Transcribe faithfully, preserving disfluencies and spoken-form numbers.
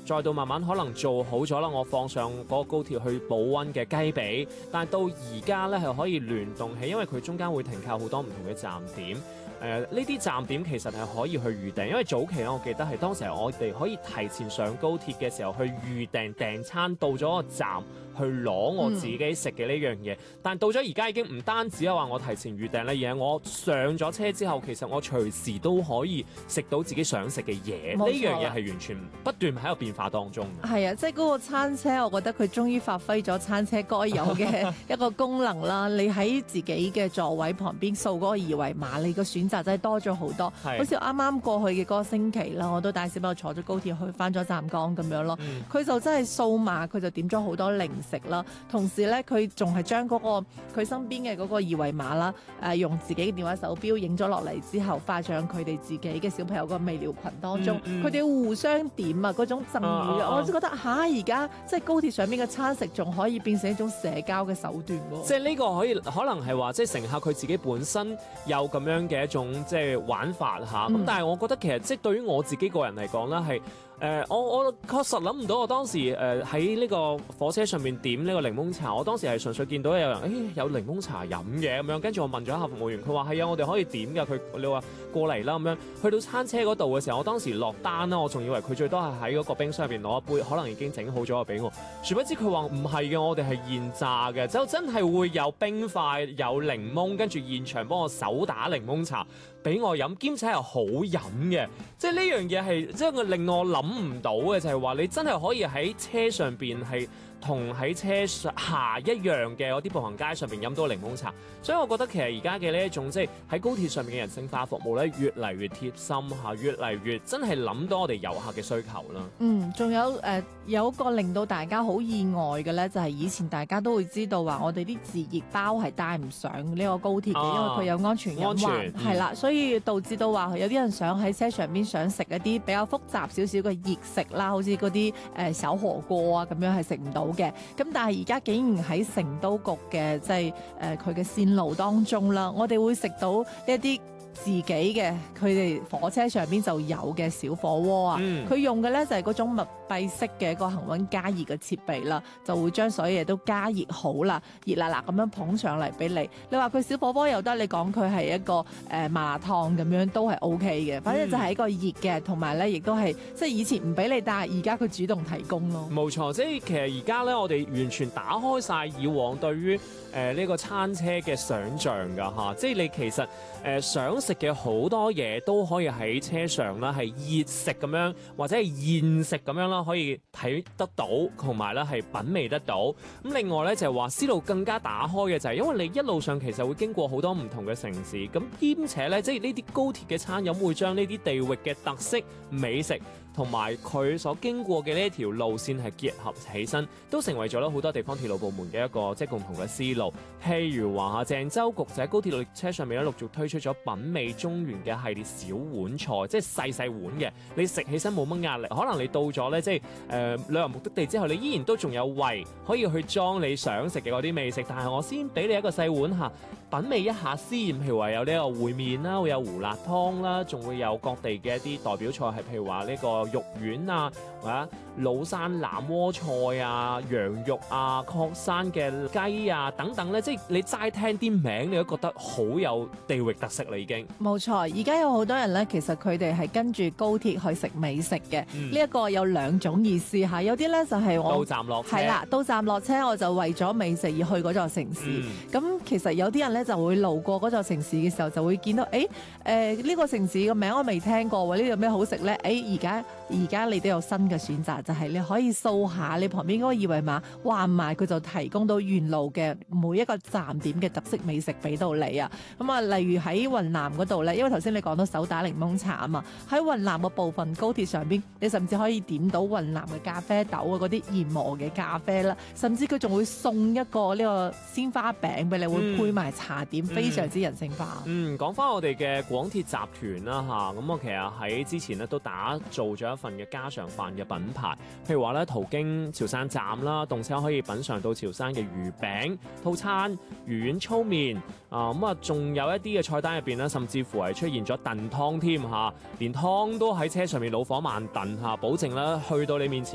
再到慢慢可能做好咗啦，我放上嗰個高鐵去保溫嘅雞髀，但係到而家咧係可以聯動起，因為佢中間會停靠好多唔同嘅站點。誒呢啲站點其實係可以去預訂，因為早期咧，我記得係當時我哋可以提前上高鐵嘅時候去預訂訂餐，到咗個站去攞我自己食嘅呢樣嘢。嗯、但到咗而家已經唔單止係話我提前預訂咧，而係我上咗車之後，其實我隨時都可以食到自己想食嘅嘢。呢樣嘢係完全不斷喺度變化當中。 係啊，即係嗰個餐車，我覺得佢終於發揮咗餐車該有嘅一個功能啦。你喺自己嘅座位旁邊掃嗰個二維碼，你個選擇真係多咗好多。好似啱啱過去嘅嗰個星期啦，我都帶小朋友坐咗高鐵去翻咗湛江咁樣咯。佢、嗯、就真係掃碼，佢就點咗好多零食啦。同時咧，佢仲係將嗰個佢身邊嘅嗰個二維碼啦，誒、呃、用自己嘅電話手錶影咗落嚟之後，發上佢哋自己嘅小朋友個未聊群當中，佢哋、嗯嗯、互相點啊嗰種贈語，啊啊、我就覺得吓，而家即係高鐵上面嘅餐食仲可以變成一種社交嘅手段喎。 即係呢個可以可能係話，即係乘客佢自己本身有咁樣嘅一種即係玩法嚇。咁、嗯、但係我覺得其實即係對於我自己個人嚟講咧係。誒、呃，我我確實諗唔到，我當時誒喺呢個火車上面點呢個檸檬茶，我當時係純粹見到有人誒、哎、有檸檬茶飲嘅咁樣，跟住我問咗一下服務員，佢話係啊，我哋可以點㗎，佢你話過嚟啦咁樣，去到餐車嗰度嘅時候，我當時落單啦，我仲以為佢最多係喺嗰個冰箱入邊攞一杯，可能已經整好咗俾我，殊不知佢話唔係嘅，我哋係現榨嘅，就真係會有冰塊、有檸檬，跟住現場幫我手打檸檬茶俾我飲，兼且係好飲嘅，即係呢樣嘢係即係令我諗唔到嘅，就係話你真係可以喺車上邊係同喺車下一樣嘅嗰啲步行街上邊飲到檸檬茶，所以我覺得其實而家嘅呢一種即係喺高鐵上面嘅人性化服務咧，越嚟越貼心嚇，越嚟越真係諗到我哋遊客嘅需求啦。 嗯，仲有誒、呃、有一個令到大家好意外嘅咧，就係、是、以前大家都會知道話我哋啲自熱包係帶唔上呢個高鐵嘅，啊、因為佢有安全隱患，係啦、嗯，所以導致到話有啲人想喺車上邊想食一啲比較複雜少少嘅熱食啦，好似嗰啲誒小火鍋啊咁樣係食唔到嘅。咁但係而家竟然喺成都局嘅即係誒佢嘅線路當中啦，我哋會食到一啲自己嘅佢哋火車上邊就有嘅小火鍋啊，佢、嗯、用嘅咧就係嗰種密閉式嘅一個恆溫加熱嘅設備啦，就會將所有嘢都加熱好啦，熱辣辣咁樣捧上嚟俾你。你話佢小火鍋又得，你講佢係一個誒、呃、麻辣燙咁樣都係 O K 嘅，反正就係一個熱嘅，同埋咧亦都係即係以前唔俾你，但係而家佢主動提供咯。冇錯，即係其實而家咧，我哋完全打開晒以往對於誒呢、呃這個餐車嘅想像㗎嚇，即係你其實誒、呃、想食嘅好多嘢都可以喺車上啦，係熱食咁樣或者係現食咁樣啦，可以睇得到，同埋咧係品味得到。咁另外咧就係話思路更加打開嘅就係因為你一路上其實會經過好多唔同嘅城市，咁兼且咧即係呢啲高鐵嘅餐飲會將呢啲地域嘅特色美食同埋佢所經過嘅呢一條路線係結合起身，都成為咗咧好多地方鐵路部門嘅一個即係共同嘅思路。譬如話嚇鄭州局就喺高鐵列車上面咧陸續推出咗品味中原嘅系列小碗菜，即係細細碗嘅，你食起身冇乜壓力。可能你到咗咧即係誒、呃、旅遊目的地之後，你依然都仲有胃可以去裝你想食嘅嗰啲美食，但係我先俾你一個細碗嚇，品味一下先。譬如話有呢個燴麵啦，會有胡辣湯啦，仲會有各地嘅一啲代表菜，係譬如話呢個肉丸啊，或者老山腩窩菜啊、羊肉啊、確山嘅雞啊等等咧，即係你齋聽啲名，你都覺得好有地域特色啦已經。 冇錯，而家有好多人咧，其實佢哋係跟住高鐵去食美食嘅。呢一、嗯、個有兩種意思嚇，有啲咧就係我到站落車， 係啦，到站落車我就為咗美食而去嗰座城市。咁、嗯、其實有啲人咧就會路過嗰座城市嘅時候，就會見到誒誒呢個城市嘅名我未聽過喎，呢度有咩好食咧？誒而家而家你都有新嘅選擇，就係、是、你可以掃下你旁邊嗰個二維碼，話埋佢就提供到沿路嘅每一個站點嘅特色美食俾到你啊！咁啊，例如喺雲南嗰度咧，因為頭先你講到手打檸檬茶啊嘛，喺雲南嘅部分高鐵上邊，你甚至可以點到雲南嘅咖啡豆啊，嗰啲研磨嘅咖啡啦，甚至佢仲會送一個呢個鮮花餅俾你，會配埋茶點，嗯、非常之人性化。 嗯，講翻我哋嘅廣鐵集團啦嚇，咁我其實喺之前咧都打造咗一份嘅家常飯嘅品牌，譬如話咧途經潮汕站啦，動車可以品嚐到潮汕嘅魚餅套餐、魚丸粗麵啊，咁啊仲有一啲嘅菜單入邊咧，甚至乎係出現咗燉湯添嚇，連湯都喺車上面老火慢燉嚇，保證咧去到你面前